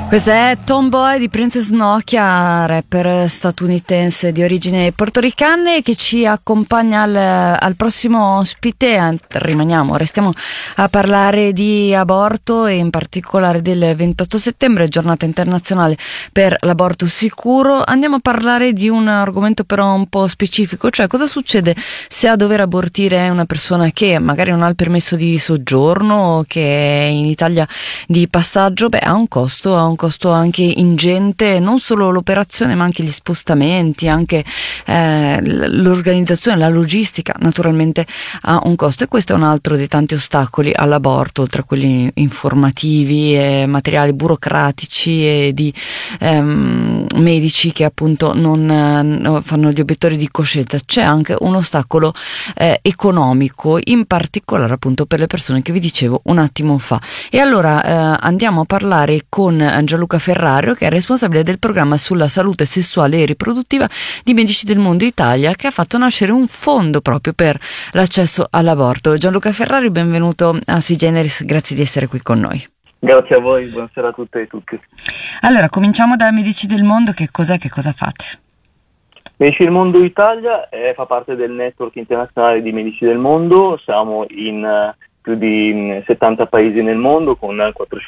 Questa è Tomboy di Princess Nokia, rapper statunitense di origini portoricane, che ci accompagna al prossimo ospite. Restiamo a parlare di aborto e in particolare del 28 settembre, giornata internazionale per l'aborto sicuro. Andiamo a parlare di un argomento però un po' specifico, cioè cosa succede se a dover abortire è una persona che magari non ha il permesso di soggiorno, che è in Italia di passaggio. Ha un costo anche ingente, non solo l'operazione ma anche gli spostamenti, anche l'organizzazione, la logistica naturalmente ha un costo, e questo è un altro dei tanti ostacoli all'aborto, oltre a quelli informativi e materiali burocratici e di medici che appunto non fanno gli obiettori di coscienza. C'è anche un ostacolo economico, in particolare appunto per le persone che vi dicevo un attimo fa. E allora andiamo a parlare con Gianluca Ferrario, che è responsabile del programma sulla salute sessuale e riproduttiva di Medici del Mondo Italia, che ha fatto nascere un fondo proprio per l'accesso all'aborto. Gianluca Ferrario, benvenuto a Sui Generis, grazie di essere qui con noi. Grazie a voi, buonasera a tutte e tutti. Allora, cominciamo da Medici del Mondo. Che cosa fate? Medici del Mondo Italia fa parte del network internazionale di Medici del Mondo. Siamo in più di 70 paesi nel mondo, con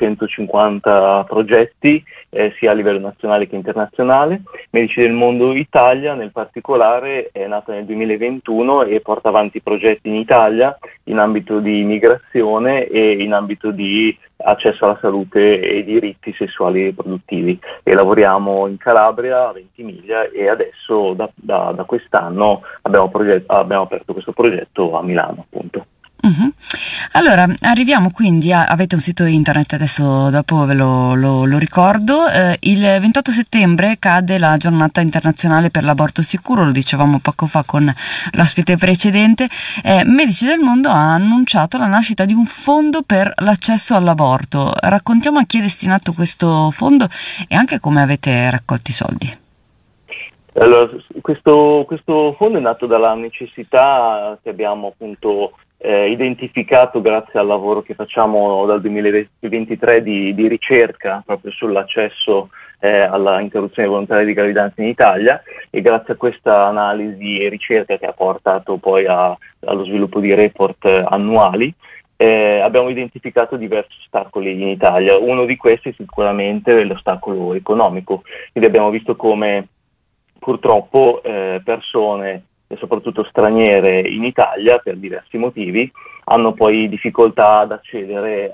450 progetti sia a livello nazionale che internazionale. Medici del Mondo Italia nel particolare è nata nel 2021 e porta avanti progetti in Italia in ambito di immigrazione e in ambito di accesso alla salute e diritti sessuali e riproduttivi, e lavoriamo in Calabria, a Ventimiglia, e adesso da quest'anno abbiamo aperto questo progetto a Milano, appunto. Uh-huh. Allora, arriviamo quindi avete un sito internet, adesso dopo ve lo ricordo. Il 28 settembre cade la giornata internazionale per l'aborto sicuro, lo dicevamo poco fa con l'ospite precedente. Medici del Mondo ha annunciato la nascita di un fondo per l'accesso all'aborto. Raccontiamo a chi è destinato questo fondo e anche come avete raccolto i soldi. Allora, questo fondo è nato dalla necessità che abbiamo appunto identificato grazie al lavoro che facciamo dal 2023 di ricerca proprio sull'accesso alla interruzione volontaria di gravidanza in Italia, e grazie a questa analisi e ricerca che ha portato poi allo sviluppo di report annuali abbiamo identificato diversi ostacoli in Italia. Uno di questi sicuramente è l'ostacolo economico, quindi abbiamo visto come purtroppo persone e soprattutto straniere in Italia, per diversi motivi, hanno poi difficoltà ad accedere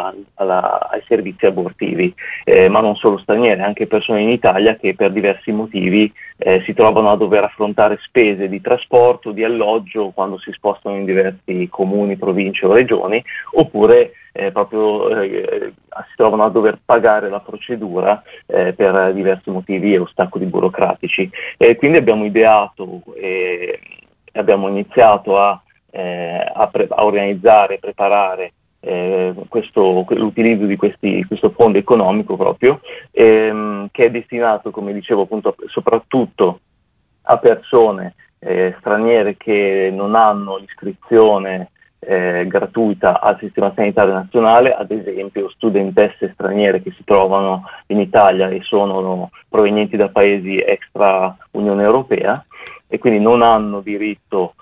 ai servizi abortivi, ma non solo straniere, anche persone in Italia che per diversi motivi si trovano a dover affrontare spese di trasporto, di alloggio quando si spostano in diversi comuni, province o regioni, oppure si trovano a dover pagare la procedura per diversi motivi e ostacoli burocratici. Quindi abbiamo ideato e abbiamo iniziato a organizzare e preparare l'utilizzo di questo fondo economico proprio, che è destinato, come dicevo appunto, soprattutto a persone straniere che non hanno l'iscrizione gratuita al sistema sanitario nazionale, ad esempio studentesse straniere che si trovano in Italia e sono provenienti da paesi extra Unione Europea e quindi non hanno diritto